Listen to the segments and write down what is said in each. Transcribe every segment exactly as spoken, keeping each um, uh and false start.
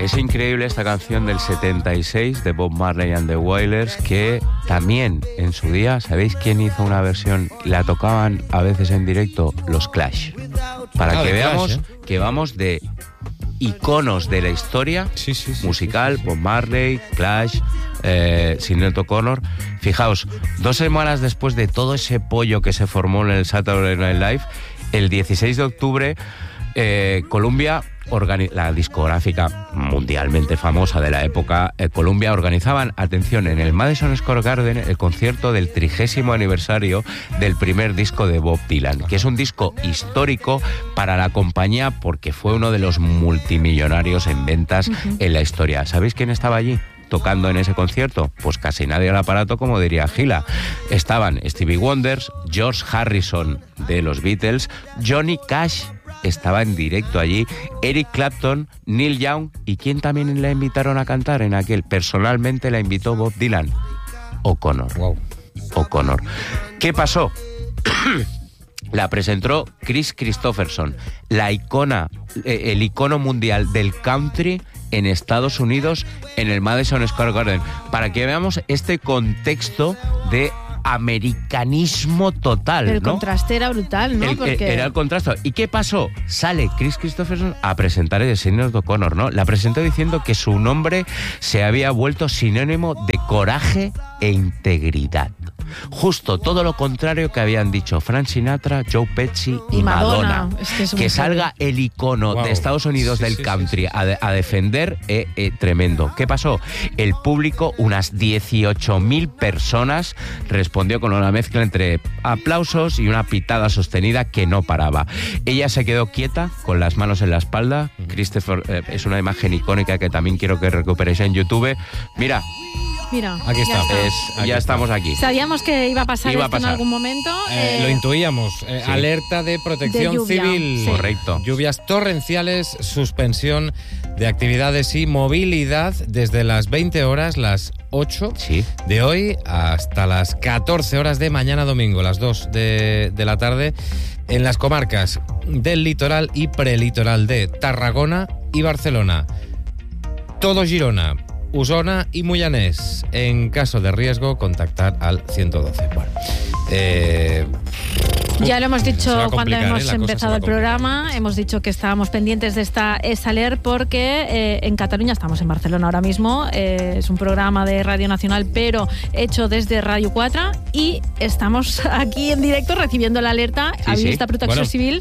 Es increíble esta canción del setenta y seis de Bob Marley and the Wailers, que también en su día, ¿sabéis quién hizo una versión? La tocaban a veces en directo los Clash. Para ah, que veamos Clash, ¿eh? que vamos de iconos de la historia sí, sí, sí, musical, sí, sí. Bob Marley, Clash, eh, Sinéad O'Connor. Fijaos, dos semanas después de todo ese pollo que se formó en el Saturday Night Live, el dieciséis de octubre, eh, Columbia, organi- la discográfica mundialmente famosa de la época, eh, Columbia, organizaban, atención, en el Madison Square Garden el concierto del trigésimo aniversario del primer disco de Bob Dylan, que es un disco histórico para la compañía porque fue uno de los multimillonarios en ventas uh-huh. en la historia. ¿Sabéis quién estaba allí tocando en ese concierto? Pues casi nadie al aparato, como diría Gila. Estaban Stevie Wonder, George Harrison de los Beatles, Johnny Cash estaba en directo allí, Eric Clapton, Neil Young, y ¿quién también la invitaron a cantar en aquel? Personalmente la invitó Bob Dylan, O'Connor. Wow. O'Connor. ¿Qué pasó? La presentó Chris Christopherson, la icona, eh, el icono mundial del country en Estados Unidos, en el Madison Square Garden, para que veamos este contexto de americanismo total, el ¿no? contraste era brutal, ¿no? El, Porque... Era el contraste. ¿Y qué pasó? Sale Chris Christopherson a presentar el Sinéad O'Connor, ¿no? La presentó diciendo que su nombre se había vuelto sinónimo de coraje e integridad. Justo todo lo contrario que habían dicho Frank Sinatra, Joe Pesci y, y Madonna. Madonna. Es que, es que salga el icono wow. de Estados Unidos sí, del sí, country sí, sí. A, de, a defender, eh, eh, tremendo. ¿Qué pasó? El público, unas dieciocho mil personas, respondió con una mezcla entre aplausos y una pitada sostenida que no paraba. Ella se quedó quieta, con las manos en la espalda. Uh-huh. Christopher, eh, es una imagen icónica que también quiero que recuperéis en YouTube. Mira. Mira, aquí está. Ya, está. Es, aquí ya está. estamos aquí. Sabíamos que iba a pasar iba esto a pasar. en algún momento. Eh, eh, lo intuíamos. Eh, sí. Alerta de protección de lluvia, civil. sí. Correcto. Lluvias torrenciales, suspensión de actividades y movilidad desde las veinte horas, las ocho sí. de hoy, hasta las catorce horas de mañana domingo, las dos de, de la tarde, en las comarcas del litoral y prelitoral de Tarragona y Barcelona. Todo Girona, Osona y Moianès. En caso de riesgo, contactar al ciento doce. Bueno, eh, ya lo hemos dicho cuando hemos ¿eh? empezado el programa, hemos dicho que estábamos pendientes de esta ESALER porque eh, en Cataluña, estamos en Barcelona ahora mismo, eh, es un programa de Radio Nacional pero hecho desde Radio cuatro y estamos aquí en directo recibiendo la alerta sí, a sí. Vista Protección Bueno. Civil.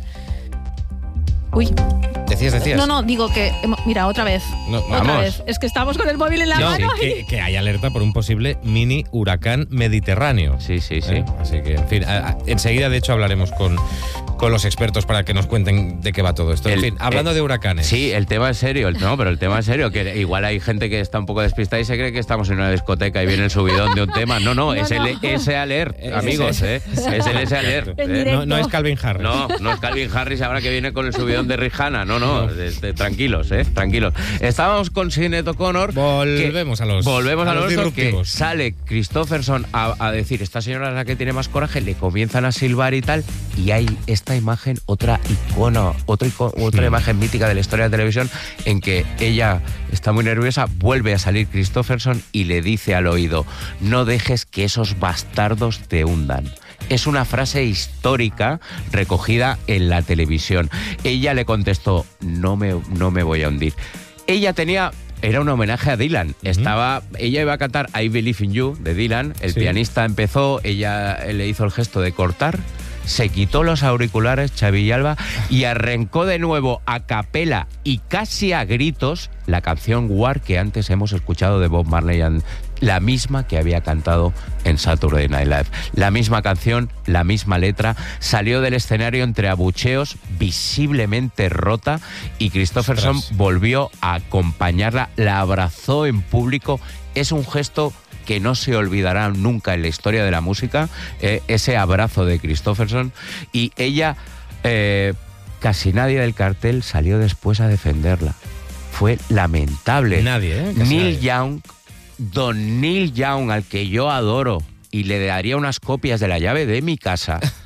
Uy. Decías, decías. No, no, digo que... Mira, otra vez. No, otra vamos. vez. Es que estamos con el móvil en la No, mano. sí, que, que hay alerta por un posible mini huracán mediterráneo. Sí, sí, sí. ¿Eh? Así que, en fin, a, a, enseguida, de hecho, hablaremos con, con los expertos para que nos cuenten de qué va todo esto. El, en fin, hablando eh, de huracanes. Sí, el tema es serio. El, no, pero el tema es serio. Que igual hay gente que está un poco despistada y se cree que estamos en una discoteca y viene el subidón de un tema. No, no, No, es no. el S Alert, Es amigos, ese. ¿eh? Es el S Alert. En ¿eh? directo. No, no es Calvin Harris. No, no es Calvin Harris ahora que viene con el subidón de Rihanna. No, no, de, de, tranquilos, eh, tranquilos. Estábamos con Sinéad O'Connor. Volvemos que, a los Volvemos a, a los, los disruptivos. Que sale Christopherson a, a decir, esta señora es la que tiene más coraje, le comienzan a silbar y tal, y hay esta imagen, otra icono, otra, icono, otra sí. imagen mítica de la historia de la televisión, en que ella está muy nerviosa, vuelve a salir Christopherson y le dice al oído, no dejes que esos bastardos te hundan. Es una frase histórica recogida en la televisión. Ella le contestó, no me, no me voy a hundir. Ella tenía... Era un homenaje a Dylan. Uh-huh. Estaba, ella iba a cantar I Believe in You de Dylan. El sí. pianista empezó, ella le hizo el gesto de cortar, se quitó los auriculares, Xavi y Alba, y arrancó de nuevo a capela y casi a gritos la canción War que antes hemos escuchado de Bob Marley, and la misma que había cantado en Saturday Night Live. La misma canción, la misma letra. Salió del escenario entre abucheos, visiblemente rota, y Christopherson Ostras. volvió a acompañarla, la abrazó en público. Es un gesto que no se olvidará nunca en la historia de la música, eh, ese abrazo de Christopherson, y ella, eh, casi nadie del cartel salió después a defenderla. Fue lamentable. Nadie, ¿eh? Neil nadie. Young, don Neil Young, al que yo adoro y le daría unas copias de la llave de mi casa,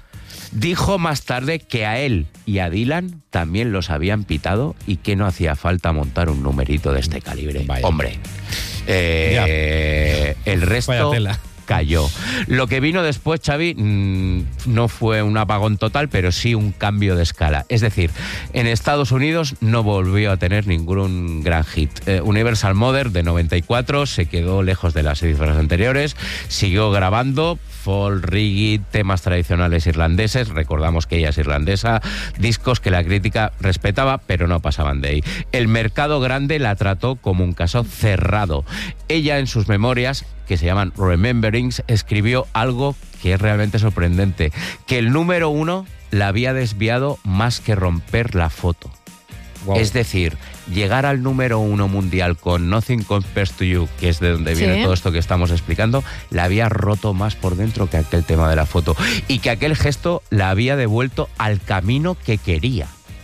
Dijo más tarde que a él y a Dylan también los habían pitado y que no hacía falta montar un numerito de este calibre. Vaya. Hombre, eh, el resto cayó. Lo que vino después, Xavi, mmm, no fue un apagón total, pero sí un cambio de escala. Es decir, en Estados Unidos no volvió a tener ningún gran hit. Eh, Universal Mother, de noventa y cuatro, se quedó lejos de las cifras anteriores, siguió grabando folk, reggae, temas tradicionales irlandeses, recordamos que ella es irlandesa, discos que la crítica respetaba, pero no pasaban de ahí. El mercado grande la trató como un caso cerrado. Ella, en sus memorias, que se llaman Rememberings, escribió algo que es realmente sorprendente, que el número uno la había desviado más que romper la foto. Wow. Es decir, llegar al número uno mundial con Nothing Compares to You, que es de donde viene sí. todo esto que estamos explicando, la había roto más por dentro que aquel tema de la foto, y que aquel gesto la había devuelto al camino que quería.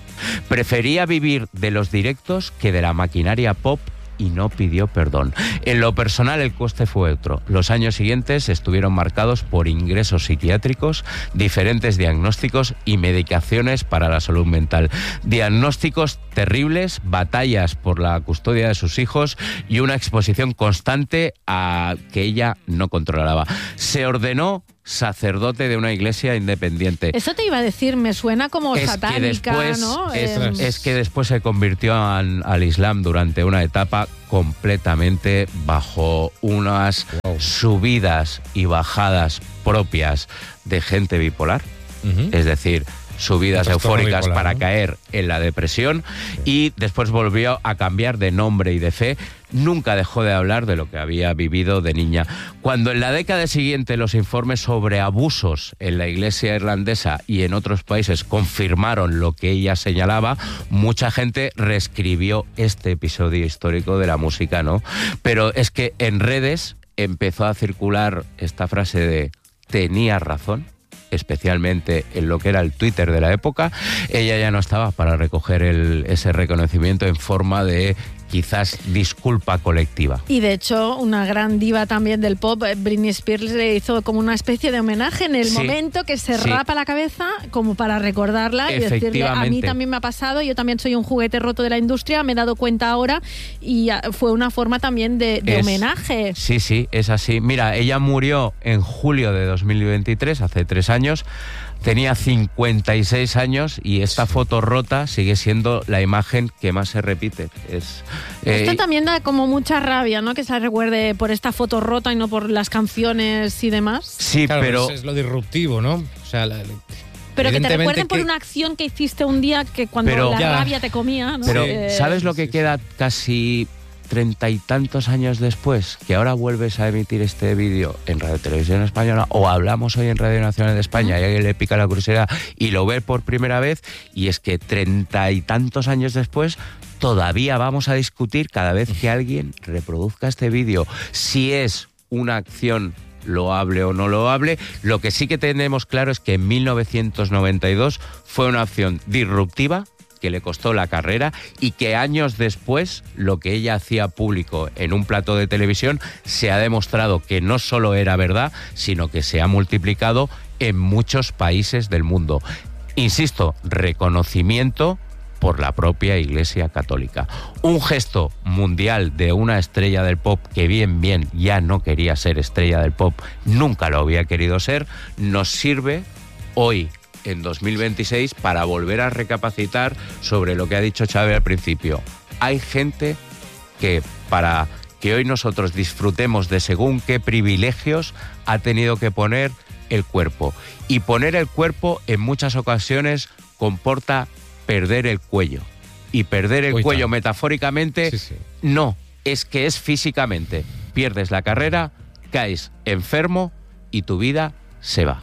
Prefería vivir de los directos que de la maquinaria pop, y no pidió perdón. En lo personal, el coste fue otro. Los años siguientes estuvieron marcados por ingresos psiquiátricos, diferentes diagnósticos y medicaciones para la salud mental. Diagnósticos terribles, batallas por la custodia de sus hijos y una exposición constante a que ella no controlaba. Se ordenó sacerdote de una iglesia independiente. Eso te iba a decir, me suena como es satánica, que después, ¿no? Es, eh, es que después se convirtió al, al Islam durante una etapa completamente bajo unas wow. subidas y bajadas propias de gente bipolar, uh-huh. es decir, subidas eufóricas bipolar, para ¿no? caer en la depresión, sí. y después volvió a cambiar de nombre y de fe. Nunca dejó de hablar de lo que había vivido de niña. Cuando en la década siguiente los informes sobre abusos en la iglesia irlandesa y en otros países confirmaron lo que ella señalaba, mucha gente reescribió este episodio histórico de la música, ¿no? Pero es que en redes empezó a circular esta frase de «tenía razón», especialmente en lo que era el Twitter de la época. Ella ya no estaba para recoger el, ese reconocimiento en forma de quizás disculpa colectiva. Y de hecho, una gran diva también del pop, Britney Spears, le hizo como una especie de homenaje en el sí, momento que se sí. rapa la cabeza, como para recordarla y decirle, a mí también me ha pasado, yo también soy un juguete roto de la industria, me he dado cuenta ahora, y fue una forma también de, de es, homenaje. Sí, sí, es así. Mira, ella murió en julio de dos mil veintitrés, hace tres años, tenía cincuenta y seis años y esta foto rota sigue siendo la imagen que más se repite. Es, eh, Esto también da como mucha rabia, ¿no? Que se recuerde por esta foto rota y no por las canciones y demás. Sí, claro, pero... es lo disruptivo, ¿no? O sea, la, pero que te recuerden por que... una acción que hiciste un día que cuando pero, la ya. rabia te comía, ¿no? Pero, eh, ¿sabes lo que queda casi treinta y tantos años después? Que ahora vuelves a emitir este vídeo en Radio Televisión Española, o hablamos hoy en Radio Nacional de España, y a alguien le pica la curiosidad y lo ve por primera vez, y es que treinta y tantos años después todavía vamos a discutir cada vez que alguien reproduzca este vídeo si es una acción loable o no loable. Lo que sí que tenemos claro es que en mil novecientos noventa y dos fue una acción disruptiva que le costó la carrera, y que años después lo que ella hacía público en un plató de televisión se ha demostrado que no solo era verdad, sino que se ha multiplicado en muchos países del mundo. Insisto, reconocimiento por la propia Iglesia Católica. Un gesto mundial de una estrella del pop que bien, bien ya no quería ser estrella del pop, nunca lo había querido ser, nos sirve hoy, en dos mil veintiséis, para volver a recapacitar sobre lo que ha dicho Xavi al principio. Hay gente que, para que hoy nosotros disfrutemos de según qué privilegios, ha tenido que poner el cuerpo. Y poner el cuerpo en muchas ocasiones comporta perder el cuello. Y perder el Uy, cuello, metafóricamente, sí, sí. no, es que es físicamente. Pierdes la carrera, caes enfermo y tu vida se va.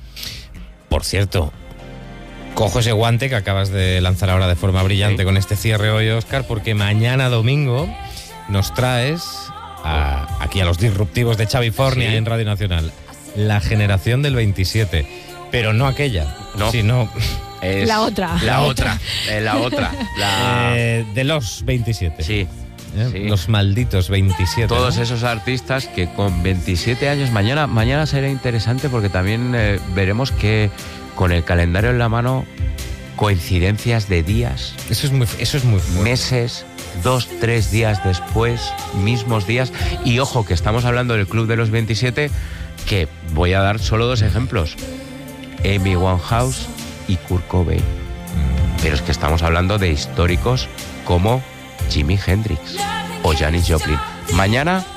Por cierto, cojo ese guante que acabas de lanzar ahora de forma brillante sí. con este cierre hoy, Óscar, porque mañana domingo nos traes a, aquí a los disruptivos de Xavi Fornia sí. en Radio Nacional. La generación del veintisiete, pero no aquella, no. sino... Es la otra. La otra, eh, la otra. La... Eh, de los veintisiete. Sí. ¿Eh? Sí. Los malditos veintisiete. Todos ¿no? esos artistas que con veintisiete años, mañana, mañana será interesante porque también eh, veremos qué, con el calendario en la mano, coincidencias de días. Eso es muy, eso es muy fuerte. Meses, dos, tres días después, mismos días. Y ojo, que estamos hablando del Club de los veintisiete, que voy a dar solo dos ejemplos. Amy Winehouse y Kurt Cobain. Pero es que estamos hablando de históricos como Jimi Hendrix o Janis Joplin. Mañana